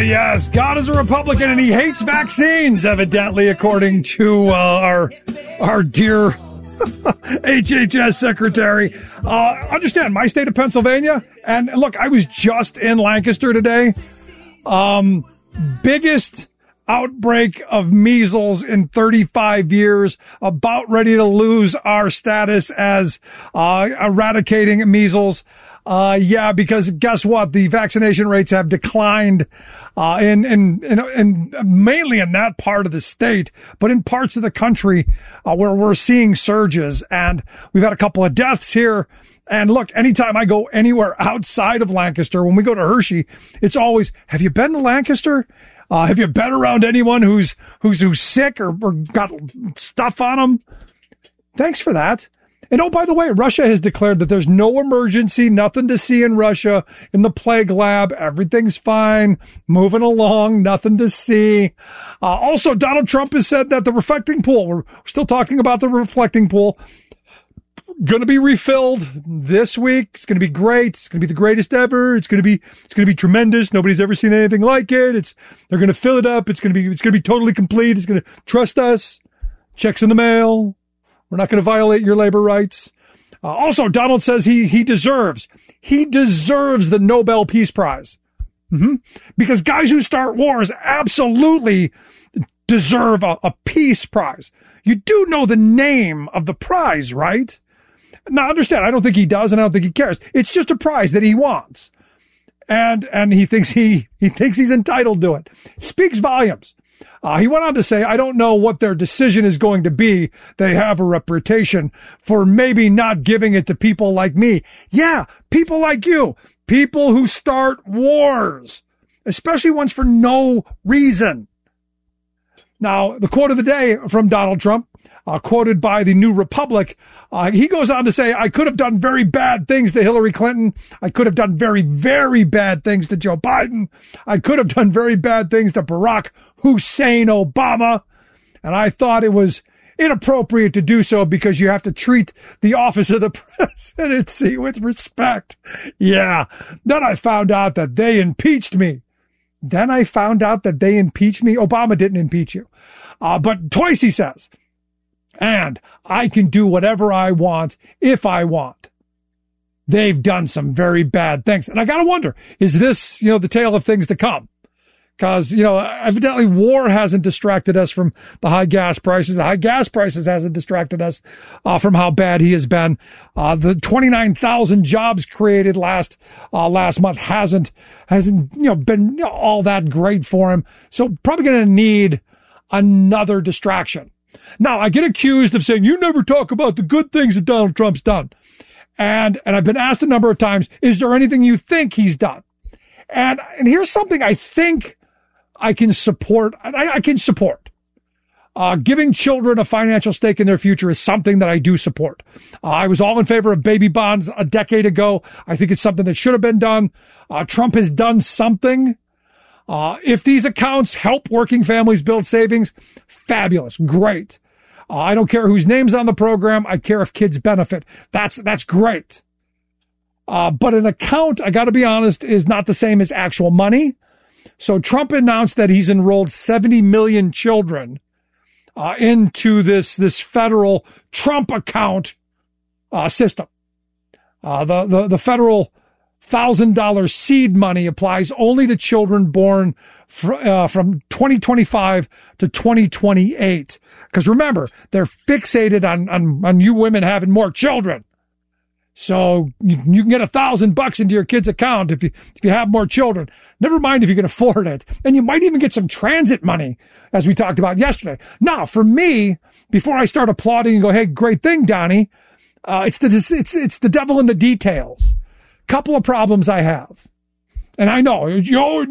yes, God is a Republican and he hates vaccines, evidently, according to our dear HHS secretary. Understand, my state of Pennsylvania, and look, I was just in Lancaster today. Biggest outbreak of measles in 35 years, about ready to lose our status as eradicating measles. Because guess what? The vaccination rates have declined in mainly in that part of the state, but in parts of the country where we're seeing surges, and we've had a couple of deaths here. And look, anytime I go anywhere outside of Lancaster, when we go to Hershey, it's always, have you been to Lancaster? Have you been around anyone who's sick or got stuff on them? Thanks for that. And oh, by the way, Russia has declared that there's no emergency, nothing to see in Russia in the plague lab. Everything's fine, moving along, nothing to see. Also, Donald Trump has said that the reflecting pool, we're still talking about the reflecting pool, going to be refilled this week. It's going to be great. It's going to be the greatest ever. It's going to be tremendous. Nobody's ever seen anything like it. They're going to fill it up. It's going to be totally complete. It's going to trust us. Checks in the mail. We're not going to violate your labor rights. Also, Donald says he deserves the Nobel Peace Prize. Because guys who start wars absolutely deserve a peace prize. You do know the name of the prize, right? Now, understand, I don't think he does, and I don't think he cares. It's just a prize that he wants. And he thinks he's entitled to it. Speaks volumes. He went on to say, I don't know what their decision is going to be. They have a reputation for maybe not giving it to people like me. Yeah, people like you. People who start wars, especially ones for no reason. Now, the quote of the day from Donald Trump, quoted by the New Republic, he goes on to say, I could have done very bad things to Hillary Clinton. I could have done very, very bad things to Joe Biden. I could have done very bad things to Barack Hussein Obama. And I thought it was inappropriate to do so because you have to treat the office of the presidency with respect. Yeah. Then I found out that they impeached me. Obama didn't impeach you. But twice he says, and I can do whatever I want if I want. They've done some very bad things. And I got to wonder, is this, the tale of things to come? Because, evidently war hasn't distracted us from the high gas prices. The high gas prices hasn't distracted us from how bad he has been. The 29,000 jobs created last month hasn't been all that great for him. So probably going to need another distraction. Now, I get accused of saying, you never talk about the good things that Donald Trump's done. And I've been asked a number of times, is there anything you think he's done? And here's something I think I can support. I can support. Giving children a financial stake in their future is something that I do support. I was all in favor of baby bonds a decade ago. I think it's something that should have been done. Trump has done something. If these accounts help working families build savings, fabulous, great. I don't care whose name's on the program. I care if kids benefit. That's great. But an account, I got to be honest, is not the same as actual money. So Trump announced that he's enrolled 70 million children into this federal Trump account system. The federal $1,000 seed money applies only to children born from 2025 to 2028. Because remember, they're fixated on you women having more children. So you can get $1,000 into your kid's account if you have more children. Never mind if you can afford it. And you might even get some transit money, as we talked about yesterday. Now, for me, before I start applauding and go, hey, great thing, Donnie, it's the devil in the details. Couple of problems I have. And I know,